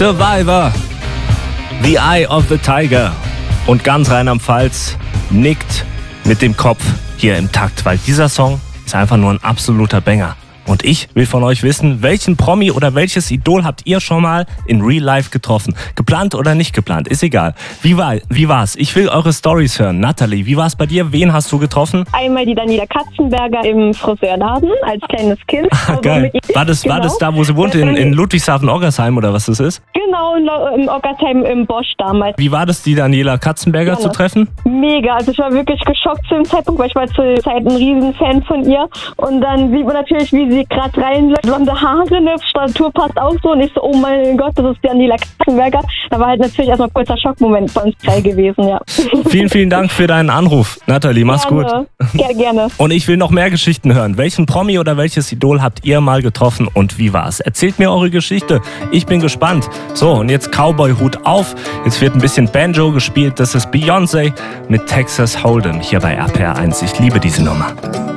Survivor, The Eye of the Tiger. Und ganz Rheinland-Pfalz nickt mit dem Kopf hier im Takt, weil dieser Song ist einfach nur ein absoluter Banger. Und ich will von euch wissen, welchen Promi oder welches Idol habt ihr schon mal in Real Life getroffen? Geplant oder nicht geplant, ist egal. Wie war's? Ich will eure Storys hören. Natalie, wie war's bei dir? Wen hast du getroffen? Einmal die Daniela Katzenberger im Friseurladen als kleines Kind. Geil. War das da, wo sie wohnt, in Ludwigshafen-Oggersheim oder was das ist? Genau, in Oggersheim im Bosch damals. Wie war das, die Daniela Katzenberger zu treffen? Mega, also ich war wirklich geschockt zu dem Zeitpunkt, weil ich war zur Zeit ein Riesenfan von ihr. Und dann sieht man natürlich, wie sie gerade reinläuft, blonde Haare, ne, Statur passt auch so. Und ich so, oh mein Gott, das ist Daniela Katzenberger. Da war halt natürlich erstmal ein kurzer Schockmoment von uns drei gewesen, ja. Vielen, vielen Dank für deinen Anruf, Natalie, mach's gut. Gerne. Und ich will noch mehr Geschichten hören. Welchen Promi oder welches Idol habt ihr mal getroffen und wie war's? Erzählt mir eure Geschichte. Ich bin gespannt. So, und jetzt Cowboy-Hut auf. Jetzt wird ein bisschen Banjo gespielt. Das ist Beyoncé mit Texas Hold'em hier bei RPR 1. Ich liebe diese Nummer.